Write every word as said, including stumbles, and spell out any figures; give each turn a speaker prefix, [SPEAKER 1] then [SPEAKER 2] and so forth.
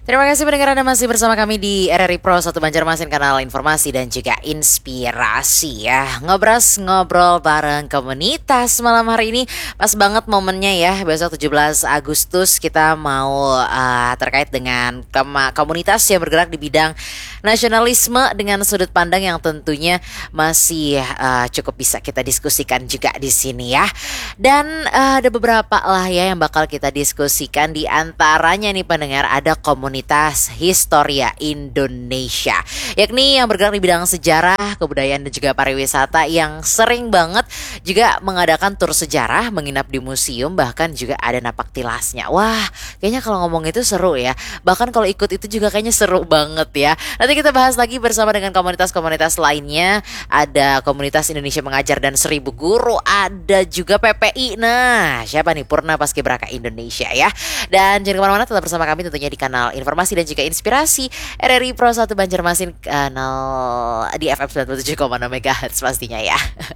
[SPEAKER 1] Terima kasih pendengar Anda masih bersama kami di R R I Pro satu Banjarmasin, kanal informasi dan juga inspirasi ya. Ngobras ngobrol bareng komunitas malam hari ini pas banget momennya ya. Besok tujuh belas Agustus kita mau uh, terkait dengan kema- komunitas yang bergerak di bidang nasionalisme dengan sudut pandang yang tentunya masih uh, cukup bisa kita diskusikan juga di sini ya. Dan uh, ada beberapa lah ya yang bakal kita diskusikan, di antaranya nih pendengar ada komunitas Komunitas Historia Indonesia, yakni yang bergerak di bidang sejarah, kebudayaan dan juga pariwisata, yang sering banget juga mengadakan tur sejarah, menginap di museum, bahkan juga ada napak tilasnya. Wah, kayaknya kalau ngomong itu seru ya. Bahkan kalau ikut itu juga kayaknya seru banget ya. Nanti kita bahas lagi bersama dengan komunitas-komunitas lainnya. Ada komunitas Indonesia Mengajar dan Seribu Guru, ada juga P P I. Nah, siapa nih? Purna Paskibraka Indonesia ya. Dan jangan kemana-mana, tetap bersama kami tentunya di kanal informasi dan juga inspirasi R R I Pro satu Banjarmasin, kanal di F M sembilan puluh tujuh koma enam MHz pastinya ya.